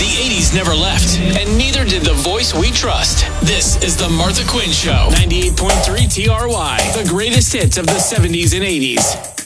The 80s never left, and neither did the voice we trust. This is The Martha Quinn Show. 98.3 TRY, the greatest hits of the 70s and 80s.